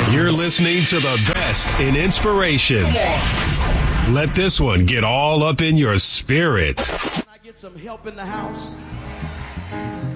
You're listening to the best in inspiration. Let this one get all up in your spirit. Can I get some help in the house?